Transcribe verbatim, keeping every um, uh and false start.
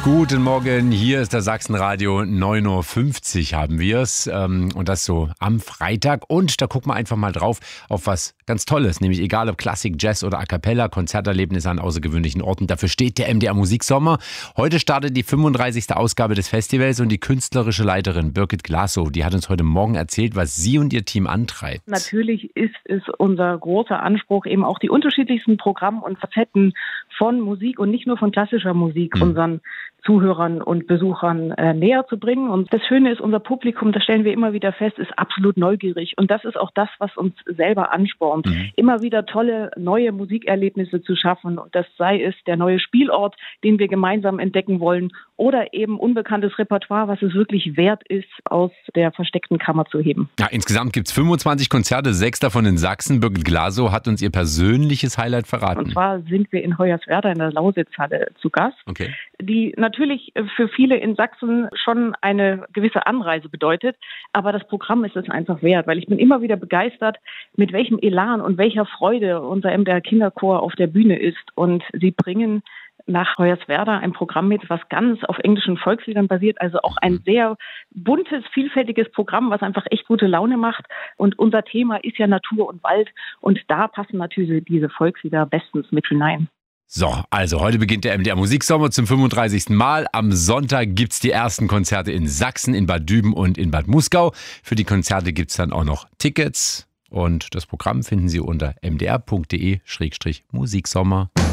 Guten Morgen, hier ist das Sachsenradio, neun Uhr fünfzig haben wir es und das so am Freitag und da gucken wir einfach mal drauf auf was ganz Tolles, nämlich egal ob Klassik, Jazz oder A Cappella, Konzerterlebnisse an außergewöhnlichen Orten, dafür steht der M D R Musiksommer. Heute startet die fünfunddreißigste Ausgabe des Festivals und die künstlerische Leiterin Birgit Glasow, die hat uns heute Morgen erzählt, was sie und ihr Team antreibt. Natürlich ist es unser großer Anspruch, eben auch die unterschiedlichsten Programme und Facetten von Musik und nicht nur von klassischer Musik hm. unseren Zuhörern und Besuchern äh, näher zu bringen. Und das Schöne ist, unser Publikum, das stellen wir immer wieder fest, ist absolut neugierig. Und das ist auch das, was uns selber anspornt, mhm. immer wieder tolle neue Musikerlebnisse zu schaffen. Und das sei es der neue Spielort, den wir gemeinsam entdecken wollen, oder eben unbekanntes Repertoire, was es wirklich wert ist, aus der versteckten Kammer zu heben. Ja, insgesamt gibt es fünfundzwanzig Konzerte, sechs davon in Sachsen. Birgit Glasow hat uns ihr persönliches Highlight verraten. Und zwar sind wir in Hoyerswerda in der Lausitzhalle zu Gast, okay. die natürlich für viele in Sachsen schon eine gewisse Anreise bedeutet. Aber das Programm ist es einfach wert, weil ich bin immer wieder begeistert, mit welchem Elan und welcher Freude unser M D R Kinderchor auf der Bühne ist. Und sie bringen nach Hoyerswerda ein Programm mit, was ganz auf englischen Volksliedern basiert. Also auch ein sehr buntes, vielfältiges Programm, was einfach echt gute Laune macht. Und unser Thema ist ja Natur und Wald. Und da passen natürlich diese Volkslieder bestens mit hinein. So, also heute beginnt der M D R Musiksommer zum fünfunddreißigsten Mal. Am Sonntag gibt's die ersten Konzerte in Sachsen, in Bad Düben und in Bad Muskau. Für die Konzerte gibt's dann auch noch Tickets. Und das Programm finden Sie unter m d r punkt d e slash musiksommer.